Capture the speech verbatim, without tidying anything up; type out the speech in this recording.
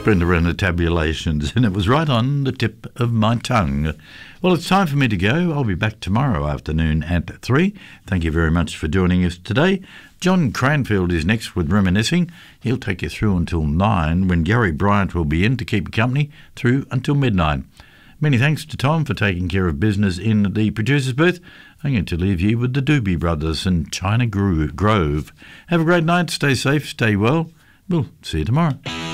went around the tabulations, and it was right on the tip of my tongue. Well, it's time for me to go. I'll be back tomorrow afternoon at three. Thank you very much for joining us today. John Cranfield is next with Reminiscing. He'll take you through until nine, when Gary Bryant will be in to keep you company through until midnight. Many thanks to Tom for taking care of business in the producer's booth. I'm going to leave you with the Doobie Brothers and China Grove. Have a great night. Stay safe. Stay well. We'll see you tomorrow.